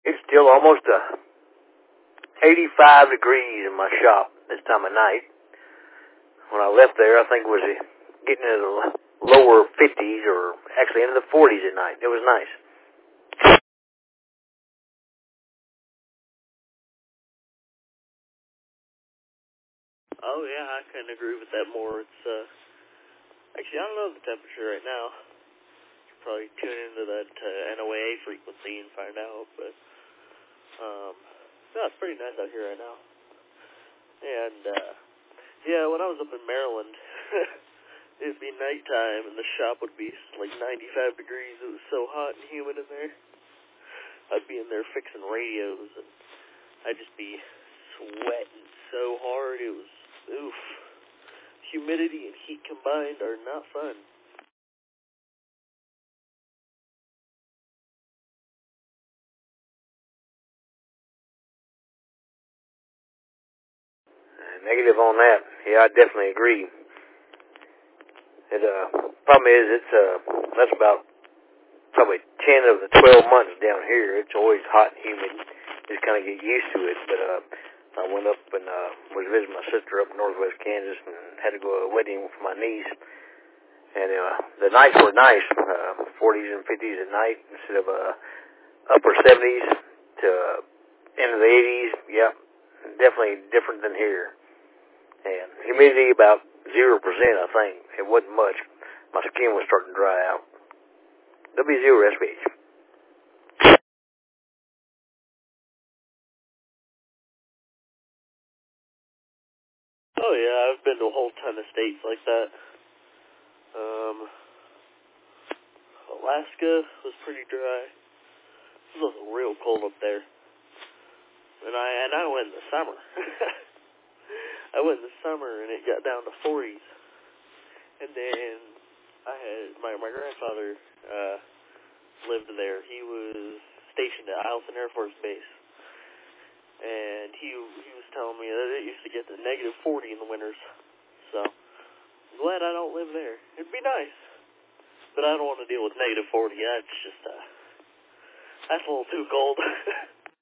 It's still almost 85 degrees in my shop this time of night. When I left there, I think it was getting into the lower 50s, or actually into the 40s at night. It was nice. Oh, yeah, I couldn't agree with that more. It's, actually, I don't know the temperature right now. You should probably tune into that NOAA frequency and find out, but, no, it's pretty nice out here right now. And, yeah, when I was up in Maryland, it'd be nighttime, and the shop would be like 95 degrees. It was so hot and humid in there. I'd be in there fixing radios, and I'd just be sweating so hard. It was, oof. Humidity and heat combined are not fun. Negative on that. Yeah, I definitely agree. Problem is, that's about probably 10 of the 12 months down here. It's always hot and humid. Just kind of get used to it. But I went up and was visiting my sister up in northwest Kansas and had to go to a wedding for my niece. And the nights were nice, 40s and 50s at night instead of upper 70s to into the 80s. Yeah, definitely different than here. And humidity about 0%, I think. It wasn't much. My skin was starting to dry out. W0SBH. Oh, yeah, I've been to a whole ton of states like that. Alaska was pretty dry. It was real cold up there. And I went in the summer. I went in the summer, and it got down to 40s. And then I had my grandfather lived there. He was stationed at Eielson Air Force Base, and he was telling me that it used to get to negative 40 in the winters. So I'm glad I don't live there. It'd be nice, but I don't want to deal with negative 40. That's just that's a little too cold.